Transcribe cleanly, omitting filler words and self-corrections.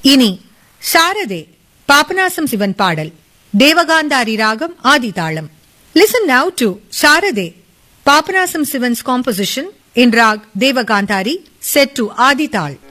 இனி சாரதே பாபநாசம் சிவன் பாடல் தேவகாந்தாரி ராகம் ஆதிதாளம். Listen now to Sarade, Papanasam Sivan's composition in rag Devagandhari set to Adi Tal.